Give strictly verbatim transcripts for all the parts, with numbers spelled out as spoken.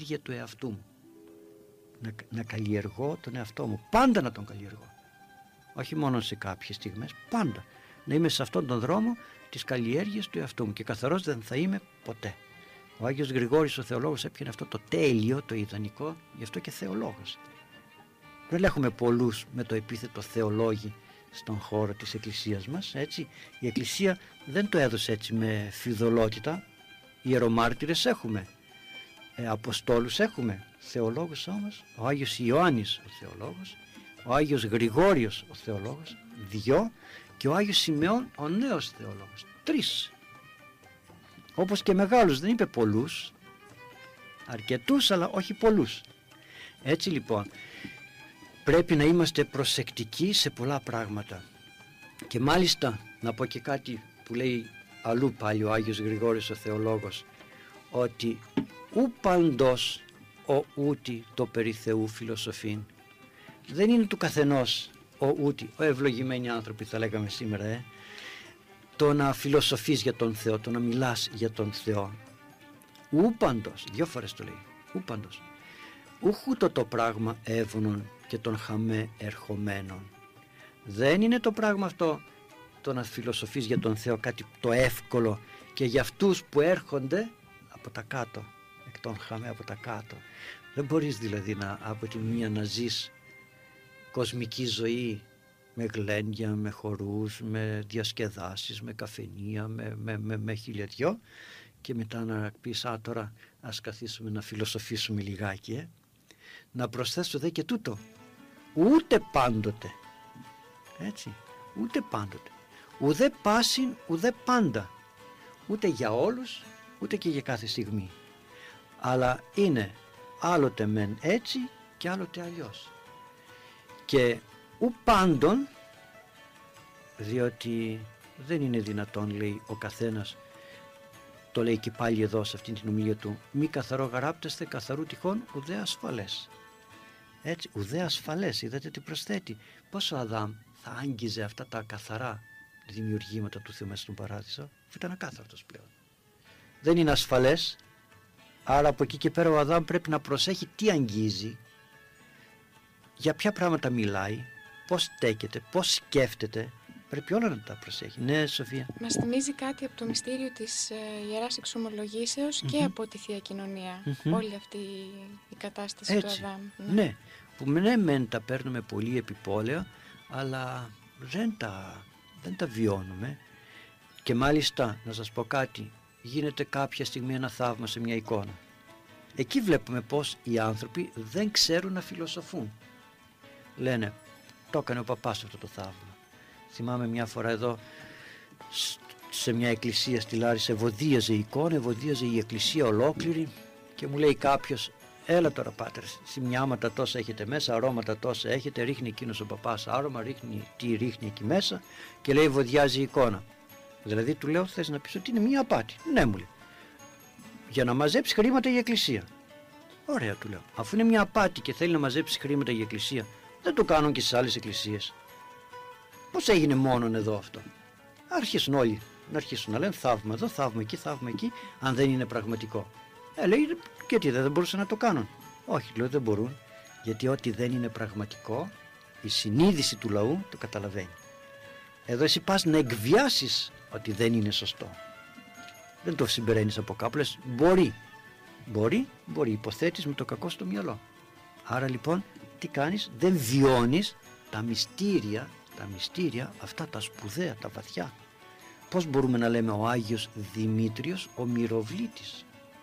καλλιέργεια του εαυτού μου. Να, να καλλιεργώ τον εαυτό μου, πάντα να τον καλλιεργώ. Όχι μόνο σε κάποιες στιγμές, πάντα. Να είμαι σε αυτόν τον δρόμο της καλλιέργειας του εαυτού μου και καθαρός δεν θα είμαι ποτέ. Ο Άγιος Γρηγόρης ο θεολόγος έπιανε αυτό το τέλειο, το ιδανικό, γι' αυτό και θεολόγος. Δεν έχουμε πολλούς με το επίθετο θεολόγοι στον χώρο της Εκκλησίας μας, έτσι. Η Εκκλησία δεν το έδωσε έτσι με φιδωλότητα. Ιερομάρτυρες έχουμε, ε, Αποστόλους έχουμε, θεολόγους όμως, ο Άγιος Ιωάννης ο θεολόγος, ο Άγιος Γρηγόριος ο θεολόγος, δυο, και ο Άγιος Σημεών ο νέος θεολόγος, τρεις. Όπως και μεγάλους, δεν είπε πολλούς, αρκετούς αλλά όχι πολλούς. Έτσι λοιπόν πρέπει να είμαστε προσεκτικοί σε πολλά πράγματα. Και μάλιστα να πω και κάτι που λέει αλλού πάλι ο Άγιος Γρηγόρης ο θεολόγος, ότι ου παντός ο ούτι το περί Θεού φιλοσοφήν. Δεν είναι του καθενός ο ούτι, ο ευλογημένοι άνθρωποι θα λέγαμε σήμερα, ε, το να φιλοσοφείς για τον Θεό, το να μιλάς για τον Θεό. Ου παντός, δυο φορές το λέει, ου παντός. Ουχούτο το πράγμα έβωνον και τον χαμέ ερχομένων. Δεν είναι το πράγμα αυτό το να φιλοσοφείς για τον Θεό κάτι το εύκολο και για αυτούς που έρχονται από τα κάτω, εκ των χαμέ από τα κάτω. Δεν μπορείς δηλαδή να, από τη μία να ζεις κοσμική ζωή με γλένια, με χορούς, με διασκεδάσεις, με καφενεία, με, με, με, με χιλιαδιό και μετά να πεις α τώρα ας καθίσουμε να φιλοσοφήσουμε λιγάκι, ε. Να προσθέσω δε και τούτο, ούτε πάντοτε, έτσι, ούτε πάντοτε, ουδέ πάσιν ουδέ πάντα, ούτε για όλους ούτε και για κάθε στιγμή, αλλά είναι άλλοτε μεν έτσι και άλλοτε αλλιώς. Και ου πάντων, διότι δεν είναι δυνατόν, λέει ο καθένας, το λέει και πάλι εδώ σε αυτήν την ομιλία του, μη καθαρό γαράπτεσθε καθαρού τυχόν ουδέ ασφαλές. Έτσι, ουδέ ασφαλές, είδατε τι προσθέτει. Πόσο ο Αδάμ θα άγγιζε αυτά τα καθαρά δημιουργήματα του Θεού μέσα στον παράδεισο, αφού ήταν ακάθαρτος πλέον. Δεν είναι ασφαλές, άρα από εκεί και πέρα ο Αδάμ πρέπει να προσέχει τι αγγίζει, για ποια πράγματα μιλάει, πώς στέκεται, πώς σκέφτεται, πρέπει όλα να τα προσέχει. Ναι, Σοφία. Μας θυμίζει κάτι από το μυστήριο της ε, Ιεράς Εξομολογήσεως mm-hmm. και από τη Θεία Κοινωνία, mm-hmm. όλη αυτή η κατάσταση έτσι, του Αδάμ. Ναι. ναι, που ναι μεν τα παίρνουμε πολύ επιπόλαια, αλλά δεν τα, δεν τα βιώνουμε. Και μάλιστα, να σας πω κάτι, γίνεται κάποια στιγμή ένα θαύμα σε μια εικόνα. Εκεί βλέπουμε πως οι άνθρωποι δεν ξέρουν να φιλοσοφούν. Λένε, το έκανε ο παπάς αυτό το θαύμα. Θυμάμαι μια φορά εδώ σε μια εκκλησία στη Λάρισα, ευωδίαζε η εικόνα, ευωδίαζε η εκκλησία ολόκληρη και μου λέει κάποιος, έλα τώρα πάτερ, σημειάματα τόσα έχετε μέσα, αρώματα τόσα έχετε, ρίχνει εκείνος ο παπάς άρωμα, ρίχνει τι ρίχνει εκεί μέσα και λέει ευωδιάζει η εικόνα. Δηλαδή του λέω, θες να πεις ότι είναι μια απάτη? Ναι, μου λέει, για να μαζέψει χρήματα η εκκλησία. Ωραία, του λέω, αφού είναι μια απάτη και θέλει να μαζέψει χρήματα η εκκλησία, δεν το κάνουν και στις άλλες εκκλησίες? Πώς έγινε μόνον εδώ αυτό? Άρχισαν όλοι να αρχίσουν να λένε θαύμα εδώ, θαύμα εκεί, θαύμα εκεί, αν δεν είναι πραγματικό. Ε, λέει, και τι, δεν μπορούσαν να το κάνουν? Όχι, λέω, δεν μπορούν, γιατί ό,τι δεν είναι πραγματικό, η συνείδηση του λαού το καταλαβαίνει. Εδώ εσύ πας να εκβιάσεις ότι δεν είναι σωστό. Δεν το συμπεραίνεις από κάπου, λες, μπορεί, μπορεί, μπορεί, υποθέτεις με το κακό στο μυαλό. Άρα λοιπόν, τι κάνεις? Δεν βιώνεις τα μυστήρια, τα μυστήρια αυτά τα σπουδαία, τα βαθιά. Πώς μπορούμε να λέμε ο Άγιος Δημήτριος, ο Μυροβλήτης?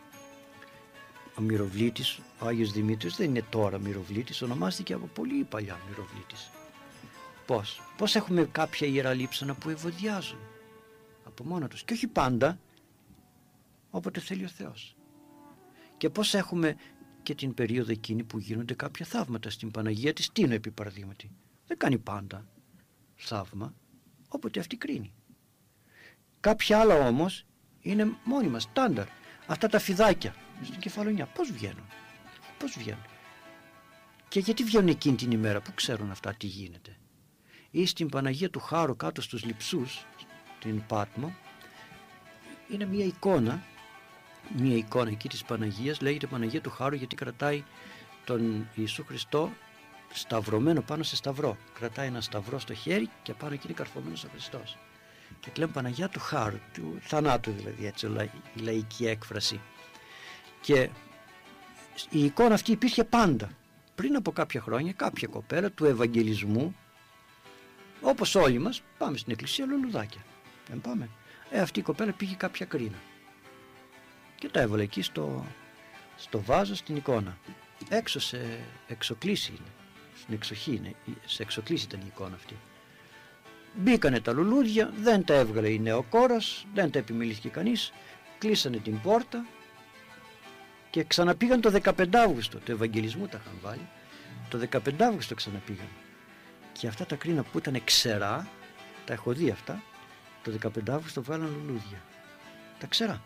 Ο Μυροβλήτης, ο Άγιος Δημήτριος δεν είναι τώρα Μυροβλήτης, ονομάστηκε από πολύ παλιά Μυροβλήτης. Πώς? Πώς έχουμε κάποια ιερά λείψανα που ευωδιάζουν από μόνα τους και όχι πάντα, όποτε θέλει ο Θεός. Και πώς έχουμε και την περίοδο εκείνη που γίνονται κάποια θαύματα στην Παναγία της Τίνο, επί παραδείγματι. Δεν κάνει πάντα θαύμα, όποτε αυτή κρίνει. Κάποια άλλα όμως είναι μόνιμα, στάνταρ. Αυτά τα φιδάκια στην Κεφαλονιά πώς βγαίνουν? Πώς βγαίνουν? Και γιατί βγαίνουν εκείνη την ημέρα? Που ξέρουν αυτά τι γίνεται? Ή στην Παναγία του Χάρου κάτω στους Λειψούς, την Πάτμο, είναι μια εικόνα μία εικόνα εκεί της Παναγίας, λέγεται Παναγία του Χάρου γιατί κρατάει τον Ιησού Χριστό σταυρωμένο πάνω σε σταυρό. Κρατάει ένα σταυρό στο χέρι και πάνω εκεί είναι καρφωμένος ο Χριστός. Και τη λέμε Παναγιά του Χάρου, του θανάτου δηλαδή, έτσι η λαϊκή έκφραση. Και η εικόνα αυτή υπήρχε πάντα. Πριν από κάποια χρόνια κάποια κοπέλα του Ευαγγελισμού, όπως όλοι μας, πάμε στην εκκλησία λουλουδάκια. Δεν πάμε. Ε, αυτή η κοπέλα πήγε κάποια κρίνα και τα έβαλε εκεί στο, στο βάζο στην εικόνα. Έξω σε εξοκλήση είναι, στην εξοχή είναι, σε εξοκλήση ήταν η εικόνα αυτή. Μπήκανε τα λουλούδια, δεν τα έβγαλε η νεοκόρας, δεν τα επιμελήθηκε κανείς, κλείσανε την πόρτα και ξαναπήγαν το δεκαπέντε Αυγούστου, του Ευαγγελισμού τα είχαν βάλει, το δεκαπέντε Αυγούστου ξαναπήγαν. Και αυτά τα κρίνα που ήταν ξερά, τα έχω δει αυτά, το δεκαπέντε Αυγούστου βγάλαν λουλούδια. Τα ξερά.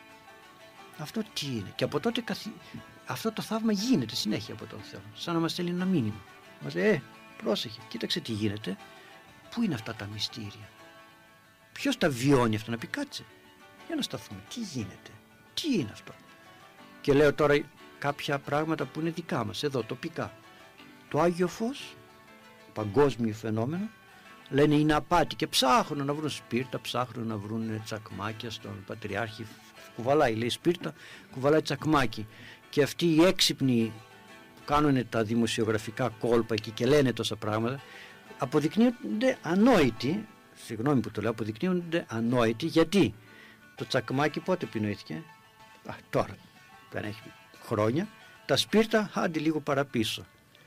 Αυτό τι είναι? Και από τότε καθι... αυτό το θαύμα γίνεται συνέχεια από τον Θεό. Σαν να μας στέλνει ένα μήνυμα. Μας λέει, ε, πρόσεχε, κοίταξε τι γίνεται. Πού είναι αυτά τα μυστήρια? Ποιος τα βιώνει αυτά? Να πει κάτσε, για να σταθούμε. Τι γίνεται? Τι είναι αυτό? Και λέω τώρα κάποια πράγματα που είναι δικά μας, εδώ τοπικά. Το Άγιο Φως, παγκόσμιο φαινόμενο, λένε είναι απάτη και ψάχνουν να βρουν σπίρτα, ψάχνουν να βρουν τσακμάκια στον Πατριάρχη. Κουβαλάει, λέει σπίρτα, κουβαλάει τσακμάκι. Και αυτοί οι έξυπνοι που κάνουν τα δημοσιογραφικά κόλπα εκεί και λένε τόσα πράγματα, αποδεικνύονται ανόητοι, συγγνώμη που το λέω, αποδεικνύονται ανόητοι. Γιατί το τσακμάκι πότε επινοήθηκε? Α, τώρα, δεν έχει χρόνια. Τα σπίρτα, άντι λίγο παραπίσω.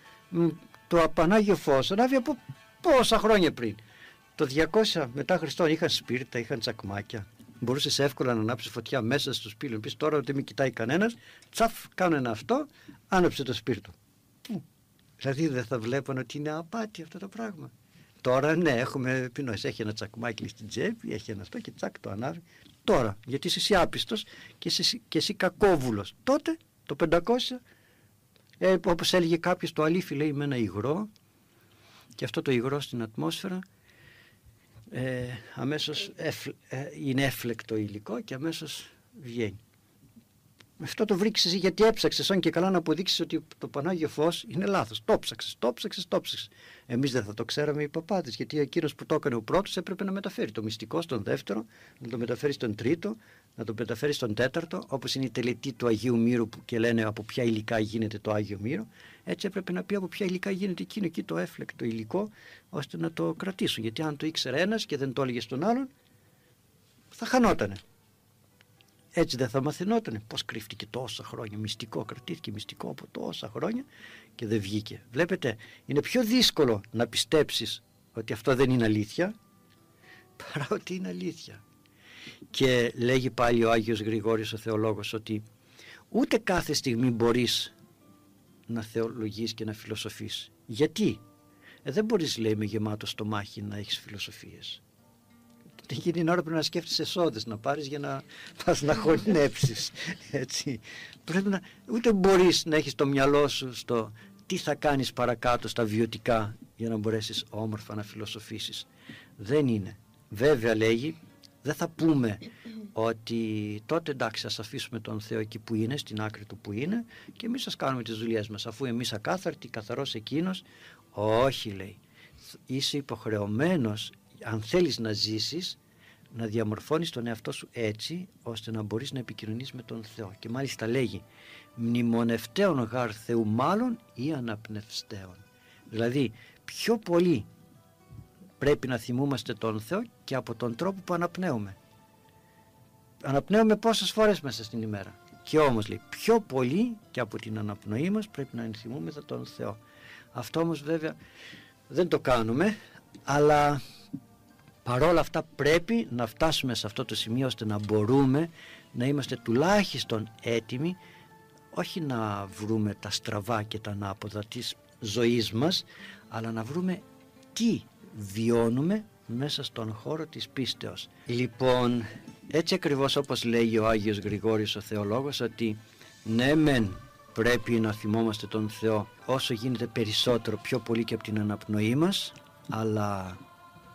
Το Πανάγιο Φως ανάβει από πόσα χρόνια πριν? Το διακόσια μετά Χριστόν είχαν σπίρτα, είχαν τσακμάκια. Μπορούσες εύκολα να ανάψεις φωτιά μέσα στο σπίτι. Πεις τώρα ότι με κοιτάει κανένας, τσαφ, κάνω ένα αυτό, άναψε το σπίρτο. Πού? Δηλαδή δεν θα βλέπουν ότι είναι απάτη αυτό το πράγμα? Τώρα ναι, έχουμε επινόηση. Έχει ένα τσακμάκι στην τσέπη, έχει ένα αυτό και τσακ το ανάβει. Τώρα, γιατί είσαι εσύ άπιστος και εσύ, και εσύ κακόβουλος. Τότε, το πεντακόσια, ε, όπως έλεγε κάποιος, το αλήφι λέει με ένα υγρό, και αυτό το υγρό στην ατμόσφαιρα ε, αμέσως εφ, ε, είναι έφλεκτο υλικό και αμέσως βγαίνει. Αυτό το βρήκες εσύ γιατί έψαξες, αν και καλά να αποδείξεις ότι το Πανάγιο Φως είναι λάθος. Το ψάξες, το ψάξες, το ψάξες. Εμείς δεν θα το ξέραμε οι παπάδες, γιατί εκείνος που το έκανε ο πρώτος έπρεπε να μεταφέρει το μυστικό στον δεύτερο, να το μεταφέρει στον τρίτο, να το μεταφέρει στον τέταρτο, όπως είναι η τελετή του Αγίου Μύρου που και λένε από ποια υλικά γίνεται το Άγιο Μύρο. Έτσι έπρεπε να πει από ποια υλικά γίνεται εκείνο εκεί το έφλεκτο υλικό, ώστε να το κρατήσουν. Γιατί αν το ήξερε ένας και δεν το έλεγε στον άλλον, θα χανότανε. Έτσι δεν θα μαθαινότανε? Πώς κρύφτηκε τόσα χρόνια μυστικό, κρατήθηκε μυστικό από τόσα χρόνια και δεν βγήκε. Βλέπετε, είναι πιο δύσκολο να πιστέψεις ότι αυτό δεν είναι αλήθεια παρά ότι είναι αλήθεια. Και λέγει πάλι ο Άγιος Γρηγόριος ο θεολόγος ότι ούτε κάθε στιγμή μπορείς να θεολογείς και να φιλοσοφείς. Γιατί? Ε, δεν μπορείς, λέει, με γεμάτο στομάχι να έχεις φιλοσοφίες. Εκείνη την ώρα πρέπει να σκέφτεσαι σόδες να πάρεις για να πας να χωνέψεις. Έτσι. Πρέπει να, ούτε μπορείς να έχεις το μυαλό σου στο τι θα κάνεις παρακάτω στα βιωτικά για να μπορέσεις όμορφα να φιλοσοφήσεις. Δεν είναι. Βέβαια, λέγει, δεν θα πούμε ότι τότε εντάξει ας αφήσουμε τον Θεό εκεί που είναι, στην άκρη του που είναι, και εμείς σας κάνουμε τις δουλειές μας, αφού εμείς ακάθαρτοι, καθαρός εκείνος. Όχι, λέει, είσαι υποχρεωμένος, αν θέλεις να ζήσεις, να διαμορφώνεις τον εαυτό σου έτσι ώστε να μπορείς να επικοινωνείς με τον Θεό. Και μάλιστα λέγει μνημονευτέων γάρ Θεού μάλλον ή αναπνευστέων. Δηλαδή πιο πολύ πρέπει να θυμούμαστε τον Θεό και από τον τρόπο που αναπνέουμε. Αναπνέουμε πόσες φορές μέσα στην ημέρα? Και όμως, λέει, πιο πολύ και από την αναπνοή μας πρέπει να ενθυμούμεθα τον Θεό. Αυτό όμως βέβαια δεν το κάνουμε, αλλά παρόλα αυτά πρέπει να φτάσουμε σε αυτό το σημείο ώστε να μπορούμε να είμαστε τουλάχιστον έτοιμοι, όχι να βρούμε τα στραβά και τα ανάποδα της ζωής μας, αλλά να βρούμε τι βιώνουμε μέσα στον χώρο της πίστεως. Λοιπόν, έτσι ακριβώς όπως λέει ο Άγιος Γρηγόριος ο θεολόγος, ότι ναι μεν πρέπει να θυμόμαστε τον Θεό όσο γίνεται περισσότερο, πιο πολύ και από την αναπνοή μας, αλλά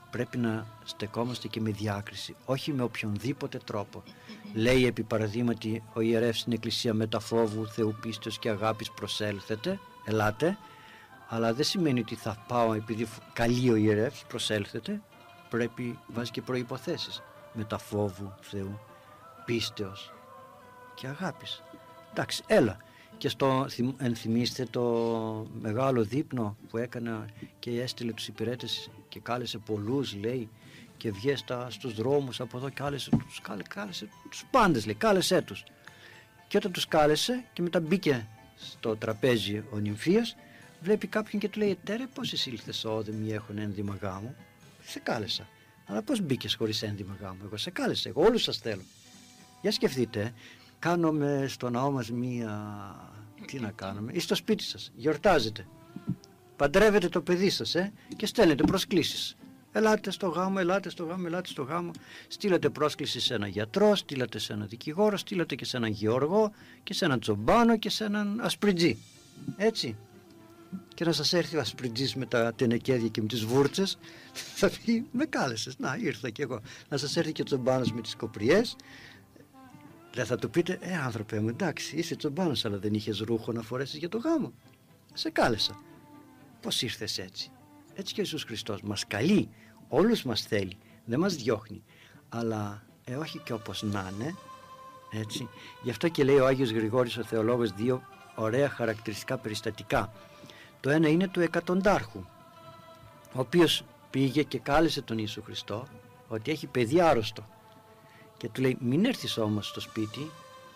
πρέπει να στεκόμαστε και με διάκριση, όχι με οποιονδήποτε τρόπο. Λέει επί παραδείγματι ο ιερεύς στην εκκλησία μετά φόβου Θεού πίστεως και αγάπης προσέλθετε, ελάτε, αλλά δεν σημαίνει ότι θα πάω επειδή καλεί ο ιερεύς, προσέλθετε, πρέπει, βάζει και προϋποθέσεις, μετά φόβου Θεού πίστεως και αγάπης. Εντάξει, έλα. Και στο, ενθυμίστε το μεγάλο δείπνο που έκανε και έστειλε τους υπηρέτες και κάλεσε πολλούς, λέει, και βγες στους δρόμους από εδώ και κάλεσε τους, κάλε, κάλεσε τους πάντες, λέει, κάλεσέ τους. Και όταν τους κάλεσε και μετά μπήκε στο τραπέζι ο νυμφίας, βλέπει κάποιον και του λέει, ετέρε πώς εσύ ήλθες όδεμοι έχουν ένδυμα γάμου? Σε κάλεσα. Αλλά πώς μπήκες χωρίς ένδυμα γάμου? Εγώ σε κάλεσα, εγώ όλους σας θέλω. Για σκεφτείτε, κάνουμε στο ναό μας μία, τι να κάνουμε, ή στο σπίτι σας, γιορτάζετε, παντρεύετε το παιδί σας ε, και στέλνετε προσκλήσεις. Ελάτε στο γάμο, ελάτε στο γάμο, ελάτε στο γάμο. Στείλατε πρόσκληση σε έναν γιατρό, στείλατε σε έναν δικηγόρο, στείλατε και σε έναν γεωργό και σε έναν τσομπάνο και σε έναν ασπριτζή. Έτσι. Και να σας έρθει ο ασπριτζής με τα τενεκέδια και με τις βούρτσες, θα πει με κάλεσες, να ήρθα κι εγώ. Να σας έρθει και ο τσομπάνος με τις κοπριές. Δεν θα του πείτε, ε άνθρωπε μου, εντάξει, είσαι τσομπάνος, αλλά δεν είχες ρούχο να φορέσεις για το γάμο? Σε κάλεσα. Πώς ήρθες έτσι? Έτσι και ο Ιησούς Χριστός μας καλεί, όλους μας θέλει, δεν μας διώχνει, αλλά ε, όχι και όπως να είναι, έτσι. Γι' αυτό και λέει ο Άγιος Γρηγόρης ο Θεολόγος δύο ωραία χαρακτηριστικά περιστατικά. Το ένα είναι του εκατοντάρχου, ο οποίος πήγε και κάλεσε τον Ιησού Χριστό ότι έχει παιδί άρρωστο και του λέει, μην έρθεις όμως στο σπίτι.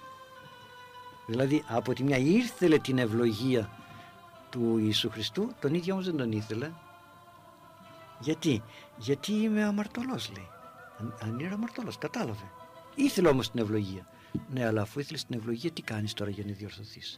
Δηλαδή από τη μια ήθελε την ευλογία του Ιησού Χριστού, τον ίδιο όμως δεν τον ήθελε. Γιατί? Γιατί είμαι αμαρτωλός, λέει. Αν, αν είναι αμαρτωλός, κατάλαβε. Ήθελε όμως την ευλογία. Ναι, αλλά αφού ήθελες την ευλογία, τι κάνεις τώρα για να διορθωθείς?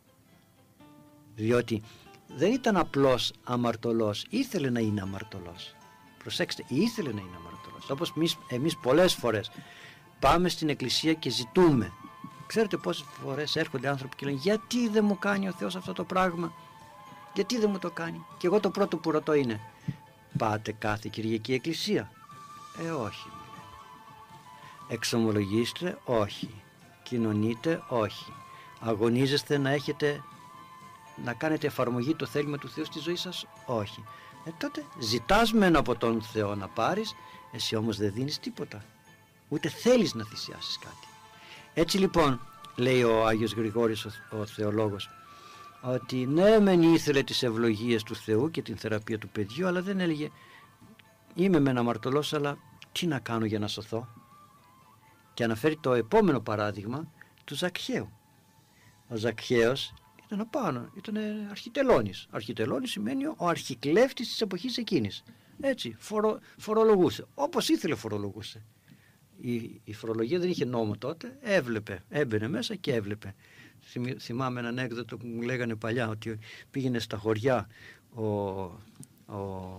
Διότι δεν ήταν απλώς αμαρτωλός, ήθελε να είναι αμαρτωλός. Προσέξτε, ήθελε να είναι αμαρτωλός. Όπως εμείς, εμείς πολλές φορές πάμε στην εκκλησία και ζητούμε. Ξέρετε πόσες φορές έρχονται άνθρωποι και λένε, γιατί δεν μου κάνει ο Θεός αυτό το πράγμα? Γιατί δεν μου το κάνει? Και εγώ το πρώτο που ρωτώ είναι, πάτε κάθε Κυριακή εκκλησία? Ε, όχι. Εξομολογήστε? Όχι. Κοινωνείτε? Όχι. Αγωνίζεστε να έχετε, να κάνετε εφαρμογή το θέλημα του Θεού στη ζωή σας? Όχι. Ε, τότε ζητάς μεν από τον Θεό να πάρεις, εσύ όμως δεν δίνεις τίποτα. Ούτε θέλεις να θυσιάσεις κάτι. Έτσι λοιπόν, λέει ο Άγιος Γρηγόρης ο, ο Θεολόγος, ότι ναι μεν ήθελε τις ευλογίες του Θεού και την θεραπεία του παιδιού, αλλά δεν έλεγε, είμαι μεν αμαρτωλός, αλλά τι να κάνω για να σωθώ? Και αναφέρει το επόμενο παράδειγμα του Ζακχαίου. Ο Ζακχαίος ήταν απάνω, ήταν αρχιτελώνης. Αρχιτελώνης σημαίνει ο αρχικλέφτης της εποχής εκείνης. Έτσι, φορο, φορολογούσε, όπως ήθελε φορολογούσε. Η, η φορολογία δεν είχε νόμο τότε, έβλεπε, έμπαινε μέσα και έβλεπε. Θυμάμαι ένα ανέκδοτο που μου λέγανε παλιά, ότι πήγαινε στα χωριά ο, ο,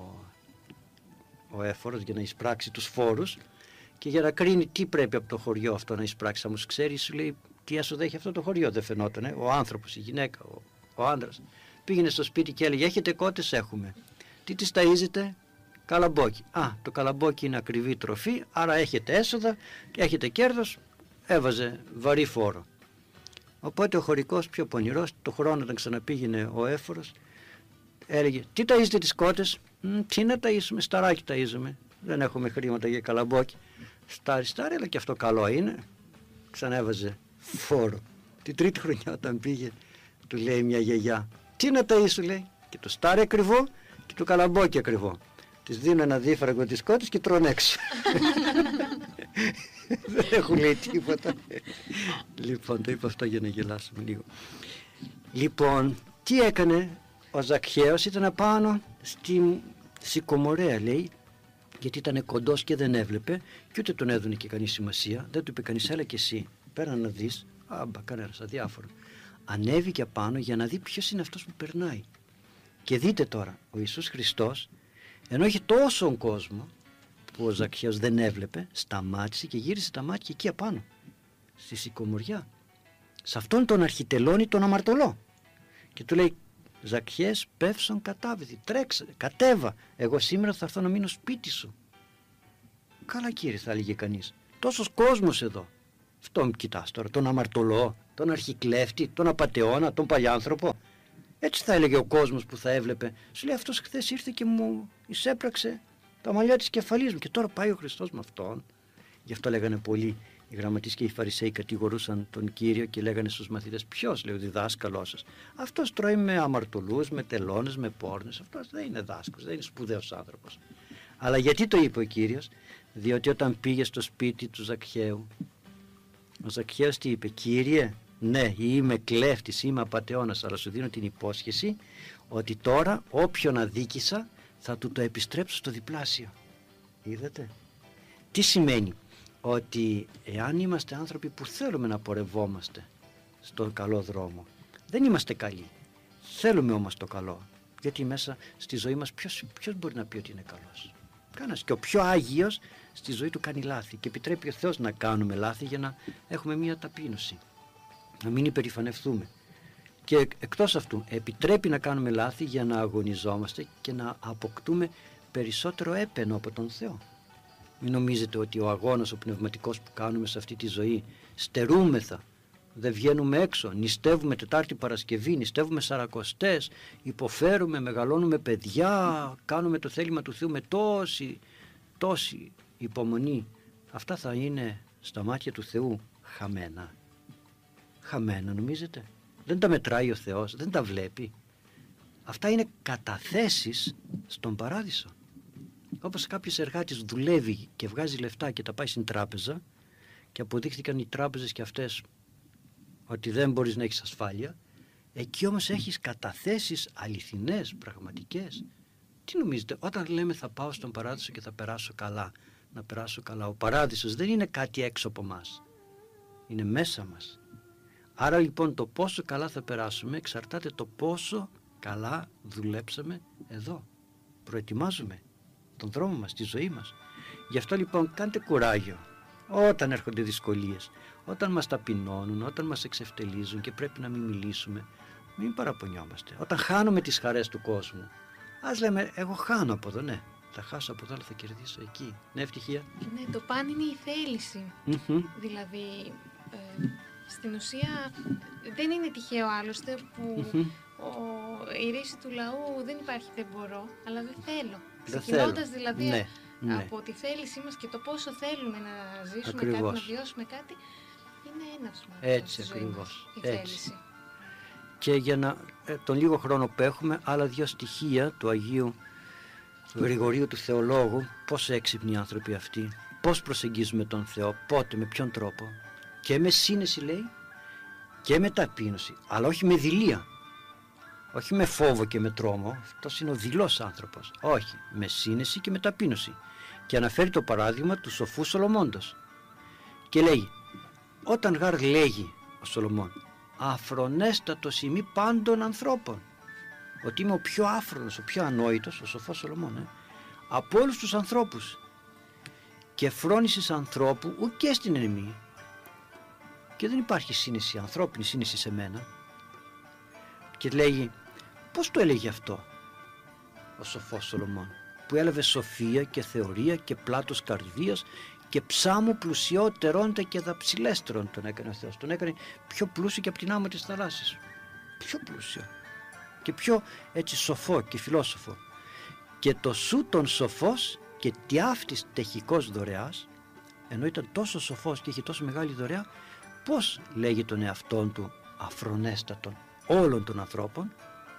ο έφορος για να εισπράξει τους φόρους και για να κρίνει τι πρέπει από το χωριό αυτό να εισπράξει. Όμως ξέρει, σου λέει, τι έσοδα έχει αυτό το χωριό? Δεν φαινότανε. Ο άνθρωπος, η γυναίκα, ο, ο άντρας. Πήγαινε στο σπίτι και έλεγε, έχετε κότες? Έχουμε. Τι τις ταΐζετε? Καλαμπόκι. Α, το καλαμπόκι είναι ακριβή τροφή, άρα έχετε έσοδα, έχετε κέρδος. Έβαζε βαρύ φόρο. Οπότε ο χωρικός πιο πονηρός, το χρόνο όταν ξαναπήγαινε ο έφορος, έλεγε, τι ταΐζετε τις κότες? Τι να ταΐσουμε, σταράκι ταΐζουμε, δεν έχουμε χρήματα για καλαμπόκι. Στάρι, στάρι, αλλά και αυτό καλό είναι. Ξανέβαζε φόρο. Την τρίτη χρονιά όταν πήγε, του λέει μια γιαγιά, τι να ταΐσου, λέει, και το στάρι ακριβό και το καλαμπόκι ακριβό. Της δίνω ένα δίφραγκο της κότης και τρώνε έξω. Δεν έχουν λέει τίποτα. Λοιπόν, το είπα αυτό για να γελάσουμε λίγο. Λοιπόν, τι έκανε ο Ζακχαίος? Ήταν απάνω στη Σικομορέα, λέει, γιατί ήταν κοντός και δεν έβλεπε και ούτε τον έδωνε και κανείς σημασία. Δεν του είπε κανείς, έλα και εσύ πέρα να δεις. Άμπα, κανένας, αδιάφορο. Ανέβηκε απάνω για να δει ποιος είναι αυτός που περνάει. Και δείτε τώρα, ο Ιησούς Χριστός, ενώ είχε τόσον κόσμο που ο Ζακχαίος δεν έβλεπε, σταμάτησε και γύρισε τα μάτια εκεί απάνω, στη Σικομοριά, σε αυτόν τον αρχιτελώνη τον αμαρτωλό, και του λέει, Ζακχαίες, πέφσον κατάβηδη, τρέξε, κατέβα, εγώ σήμερα θα έρθω να μείνω σπίτι σου. Καλά κύριε, θα έλεγε κανείς. Τόσος κόσμος εδώ. Αυτόν κοιτάς τώρα, τον αμαρτωλό, τον αρχικλέφτη, τον απατεώνα, τον παλιάνθρωπο. Έτσι θα έλεγε ο κόσμος που θα έβλεπε. Σου λέει, αυτός χθες ήρθε και μου εισέπραξε τα μαλλιά της κεφαλής μου και τώρα πάει ο Χριστός με αυτόν. Γι' αυτό λέγανε πολλοί οι γραμματείς και οι Φαρισαίοι, κατηγορούσαν τον Κύριο και λέγανε στους μαθητές, ποιος, λέει, ο διδάσκαλός σας? Αυτός τρώει με αμαρτωλούς, με τελώνες, με πόρνες. Αυτός δεν είναι δάσκαλος, δεν είναι σπουδαίος άνθρωπος. Αλλά γιατί το είπε ο Κύριος? Διότι όταν πήγε στο σπίτι του Ζακχαίου, ο Ζακχαίος τι είπε? Κύριε, ναι, είμαι κλέφτης, είμαι απατεώνας, αλλά σου δίνω την υπόσχεση ότι τώρα όποιον αδίκησα θα του το επιστρέψω στο διπλάσιο. Είδατε? Τι σημαίνει? Ότι εάν είμαστε άνθρωποι που θέλουμε να πορευόμαστε στον καλό δρόμο, δεν είμαστε καλοί, θέλουμε όμως το καλό, γιατί μέσα στη ζωή μας ποιος, ποιος μπορεί να πει ότι είναι καλός? Κανένας. Και ο πιο άγιος στη ζωή του κάνει λάθη και επιτρέπει ο Θεός να κάνουμε λάθη για να έχουμε μια ταπείνωση, να μην υπερηφανευτούμε. Και εκτός αυτού επιτρέπει να κάνουμε λάθη για να αγωνιζόμαστε και να αποκτούμε περισσότερο έπαινο από τον Θεό. Μην νομίζετε ότι ο αγώνας ο πνευματικός που κάνουμε σε αυτή τη ζωή, στερούμεθα, δεν βγαίνουμε έξω, νηστεύουμε Τετάρτη Παρασκευή, νηστεύουμε Σαρακοστές, υποφέρουμε, μεγαλώνουμε παιδιά, κάνουμε το θέλημα του Θεού με τόση, τόση υπομονή. Αυτά θα είναι στα μάτια του Θεού χαμένα. Χαμένα νομίζετε? Δεν τα μετράει ο Θεός, δεν τα βλέπει. Αυτά είναι καταθέσεις στον παράδεισο. Όπως κάποιος εργάτης δουλεύει και βγάζει λεφτά και τα πάει στην τράπεζα και αποδείχθηκαν οι τράπεζες και αυτές ότι δεν μπορείς να έχεις ασφάλεια, εκεί όμως έχεις καταθέσεις αληθινές, πραγματικές. Τι νομίζετε? Όταν λέμε θα πάω στον παράδεισο και θα περάσω καλά, να περάσω καλά, ο παράδεισος δεν είναι κάτι έξω από μας, είναι μέσα μας. Άρα λοιπόν το πόσο καλά θα περάσουμε εξαρτάται το πόσο καλά δουλέψαμε εδώ. Προετοιμάζουμε τον δρόμο μας, τη ζωή μας. Γι' αυτό λοιπόν κάντε κουράγιο όταν έρχονται δυσκολίες, όταν μας ταπεινώνουν, όταν μας εξευτελίζουν και πρέπει να μην μιλήσουμε, μην παραπονιόμαστε. Όταν χάνουμε τις χαρές του κόσμου, ας λέμε εγώ χάνω από εδώ, ναι, θα χάσω από εδώ αλλά θα κερδίσω εκεί. Ναι, ευτυχία. Ναι, το παν είναι η θέληση. Mm-hmm. Δηλαδή ε, στην ουσία δεν είναι τυχαίο άλλωστε που Mm-hmm. ο, η ρίση του λαού δεν υπάρχει δεν μπορώ, αλλά δεν θέλω. Δεν Ξεκινώντας δηλαδή ναι, ναι. από τη θέλησή μας και το πόσο θέλουμε να ζήσουμε Ακριβώς. κάτι, να βιώσουμε κάτι, είναι έναυσμα. Έτσι στη ζωή ακριβώς. μας, η Έτσι. θέληση. Και για να, ε, τον λίγο χρόνο που έχουμε, άλλα δύο στοιχεία του Αγίου Γρηγορίου του Θεολόγου, πώς έξυπνοι άνθρωποι αυτοί, πώς προσεγγίζουμε τον Θεό, πότε, με ποιον τρόπο, και με σύνεση λέει και με ταπείνωση, αλλά όχι με δειλία, όχι με φόβο και με τρόμο, αυτός είναι ο δειλός άνθρωπος, όχι, με σύνεση και με ταπείνωση. Και αναφέρει το παράδειγμα του σοφού Σολομώντος και λέει, όταν γάρ λέγει ο Σολομών, αφρονέστατος ημί πάντων ανθρώπων, ότι είμαι ο πιο άφρονος, ο πιο ανόητος, ο σοφός Σολομών, ε, από όλους τους ανθρώπους, και φρόνησης ανθρώπου ουκ στην ερμή. Και δεν υπάρχει σύνεση, ανθρώπινη σύνεση σε μένα. Και λέγει, πώς το έλεγε αυτό ο σοφός Σολομών, που έλαβε σοφία και θεωρία και πλάτος καρδίας και ψάμου πλουσιότερον και δαψιλέστερον τον έκανε ο Θεός. Τον έκανε πιο πλούσιο και από την άμμο της θαλάσσης. Πιο πλούσιο και πιο έτσι σοφό και φιλόσοφο. Και το σου τον σοφός και τι αυτής τεχικός δωρεάς, ενώ ήταν τόσο σοφός και είχε τόσο μεγάλη δωρεά, πώς λέγει τον εαυτόν του αφρονέστατον όλων των ανθρώπων?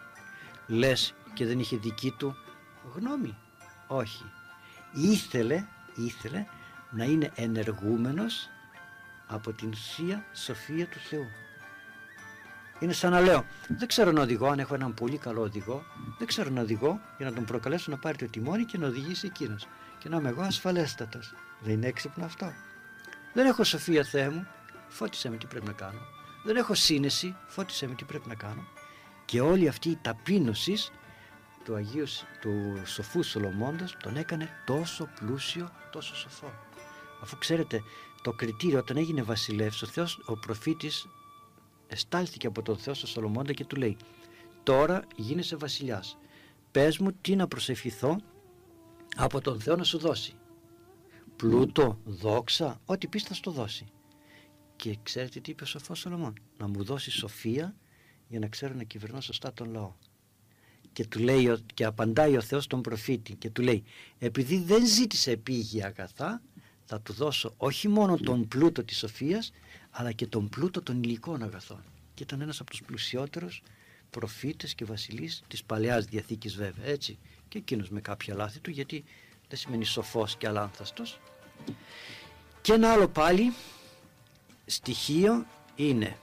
Λες και δεν είχε δική του γνώμη? Όχι. Ήθελε, ήθελε να είναι ενεργούμενος από την Θεία Σοφία του Θεού. Είναι σαν να λέω, δεν ξέρω να οδηγώ, αν έχω έναν πολύ καλό οδηγό, δεν ξέρω να οδηγώ για να τον προκαλέσω να πάρει το τιμόνι και να οδηγήσει εκείνος. Και να είμαι εγώ ασφαλέστατος. Δεν είναι έξυπνο αυτό? Δεν έχω σοφία, Θεέ μου, φώτισέ με τι πρέπει να κάνω. Δεν έχω σύνεση, φώτισέ με τι πρέπει να κάνω. Και όλη αυτή η ταπείνωση του Αγίου, του σοφού Σολομώντος, τον έκανε τόσο πλούσιο, τόσο σοφό. Αφού ξέρετε το κριτήριο, όταν έγινε βασιλεύς, ο Θεός, ο προφήτης εστάλθηκε από τον Θεό στο Σολομώντα και του λέει, τώρα γίνεσαι βασιλιάς, πες μου τι να προσευχηθώ από τον Θεό να σου δώσει. πλούτο, δόξα, ό,τι πεις θα στο δώσει. Και ξέρετε τι είπε ο σοφός Σολομών? Να μου δώσει σοφία για να ξέρω να κυβερνώ σωστά τον λαό. Και, του λέει, και απαντάει ο Θεός τον προφήτη και του λέει, επειδή δεν ζήτησε επίγεια αγαθά, θα του δώσω όχι μόνο τον πλούτο της σοφίας, αλλά και τον πλούτο των υλικών αγαθών. Και ήταν ένας από τους πλουσιότερους προφήτες και βασιλείς της Παλαιάς Διαθήκης, βέβαια, έτσι. Και εκείνος με κάποια λάθη του, γιατί δεν σημαίνει σοφός και αλάνθαστος. Και ένα άλλο πάλι στοιχείο είναι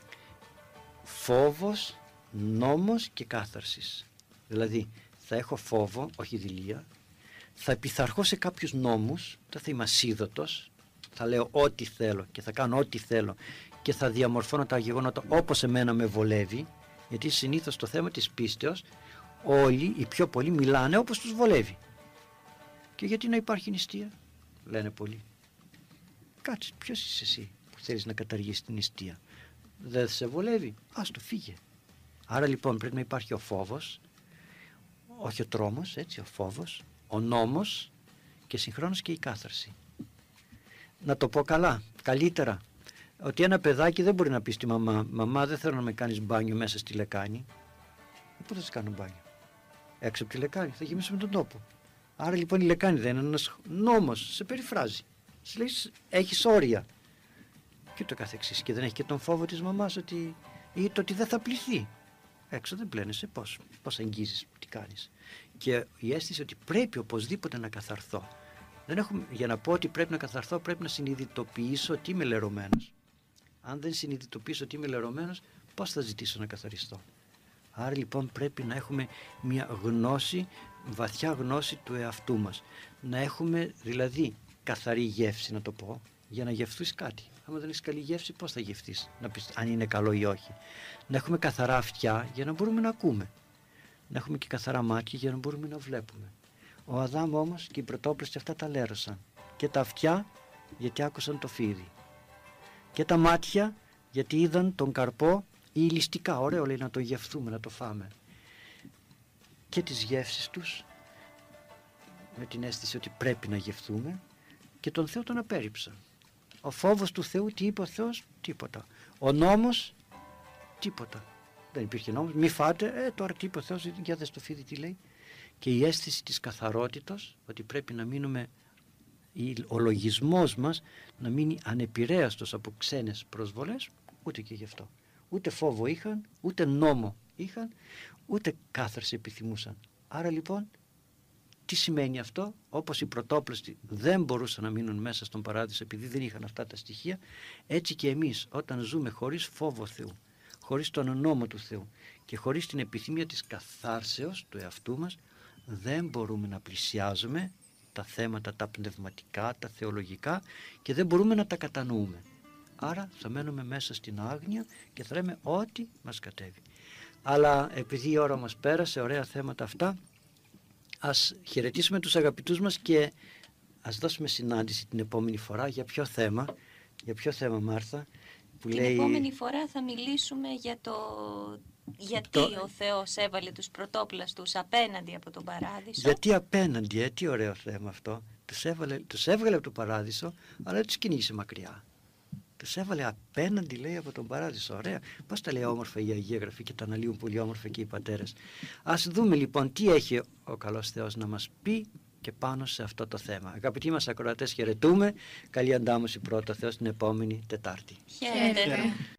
φόβος, νόμος και κάθαρσης. Δηλαδή θα έχω φόβο, όχι δειλία, θα επιθαρχώ σε κάποιους νόμους, δεν θα είμαι ασίδωτος, θα λέω ό,τι θέλω και θα κάνω ό,τι θέλω και θα διαμορφώνω τα γεγονότα όπως εμένα με βολεύει, γιατί συνήθως το θέμα της πίστεως όλοι οι πιο πολλοί μιλάνε όπως τους βολεύει. Και γιατί να υπάρχει νηστεία, λένε πολλοί. Κάτσε, ποιος είσαι εσύ που θέλεις να καταργήσεις την νηστεία? Δεν σε βολεύει, ας το φύγε. Άρα λοιπόν πρέπει να υπάρχει ο φόβος, όχι ο τρόμος, έτσι, ο φόβος, ο νόμος και συγχρόνως και η κάθαρση. Να το πω καλά, καλύτερα, ότι ένα παιδάκι δεν μπορεί να πει στη μαμά, μαμά δεν θέλω να με κάνεις μπάνιο μέσα στη λεκάνη. Πού θα σε κάνω μπάνιο? Έξω από τη λεκάνη, θα γεμίσουμε τον τόπο. Άρα λοιπόν η λεκάνη δεν είναι ένας νόμος, σε περιφράζει. Σου λέει έχεις όρια. Και το καθεξής. Και δεν έχει και τον φόβο της μαμάς ότι, ή το ότι δεν θα πληθεί. Έξω δεν πλένεσαι, πώς, πώς αγγίζεις, τι κάνεις. Και η αίσθηση ότι πρέπει οπωσδήποτε να καθαρθώ. Δεν έχουμε, για να πω ότι πρέπει να καθαρθώ, πρέπει να συνειδητοποιήσω ότι είμαι λερωμένος. Αν δεν συνειδητοποιήσω ότι είμαι λερωμένος, πώς θα ζητήσω να καθαριστώ? Άρα λοιπόν πρέπει να έχουμε μια γνώση, βαθιά γνώση του εαυτού μας. Να έχουμε δηλαδή καθαρή γεύση, να το πω, για να γευθείς κάτι. άμα δεν έχεις καλή γεύση, πώς θα γευτείς, να πεις αν είναι καλό ή όχι. Να έχουμε καθαρά αυτιά για να μπορούμε να ακούμε. Να έχουμε και καθαρά μάτια για να μπορούμε να βλέπουμε. Ο Αδάμ όμως και οι πρωτόπλαστοι αυτά τα λέρωσαν. Και τα αυτιά γιατί άκουσαν το φίδι. Και τα μάτια γιατί είδαν τον καρπό ή ληστικά. Ωραίο λέει να το γευθούμε, να το φάμε. Και τις γεύσεις τους με την αίσθηση ότι πρέπει να γευθούμε, και τον Θεό τον απέρριψαν. Ο φόβος του Θεού, τι είπε ο Θεός? Τίποτα. Ο νόμος, τίποτα. Δεν υπήρχε νόμος, μη φάτε, ε, τώρα τι είπε ο Θεός, για δες το φίδι τι λέει. Και η αίσθηση της καθαρότητος, ότι πρέπει να μείνουμε, ο λογισμός μας να μείνει ανεπηρέαστος από ξένες προσβολές, ούτε και γι' αυτό. Ούτε φόβο είχαν, ούτε νόμο είχαν, ούτε κάθαρση επιθυμούσαν. Άρα λοιπόν, τι σημαίνει αυτό? Όπως οι πρωτόπλαστοι δεν μπορούσαν να μείνουν μέσα στον παράδεισο επειδή δεν είχαν αυτά τα στοιχεία, έτσι και εμείς όταν ζούμε χωρίς φόβο Θεού, χωρίς τον νόμο του Θεού και χωρίς την επιθυμία της καθάρσεως του εαυτού μας, δεν μπορούμε να πλησιάζουμε τα θέματα τα πνευματικά, τα θεολογικά, και δεν μπορούμε να τα κατανοούμε. Άρα θα μένουμε μέσα στην άγνοια και θα λέμε ό,τι μας κατέβει. Αλλά επειδή η ώρα μας πέρασε, ωραία θέματα αυτά, ας χαιρετήσουμε τους αγαπητούς μας και ας δώσουμε συνάντηση την επόμενη φορά. Για ποιο θέμα, για ποιο θέμα Μάρθα? Που την λέει... επόμενη φορά θα μιλήσουμε για το γιατί το... ο Θεός έβαλε τους πρωτόπλαστους απέναντι από τον παράδεισο. Γιατί απέναντι, ε, τι ωραίο θέμα αυτό. Τους, έβαλε, τους έβγαλε από τον παράδεισο, αλλά δεν τους κυνήγησε μακριά. Τους έβαλε απέναντι, λέει, από τον παράδεισο. Ωραία. Πώς τα λέει όμορφα η Αγία Γραφή και τα αναλύουν πολύ όμορφα και οι πατέρες. Ας δούμε λοιπόν τι έχει ο καλός Θεός να μας πει και πάνω σε αυτό το θέμα. Αγαπητοί μας ακροατές, χαιρετούμε. Καλή αντάμωση πρώτα Θεός την επόμενη Τετάρτη. Χαίρετε.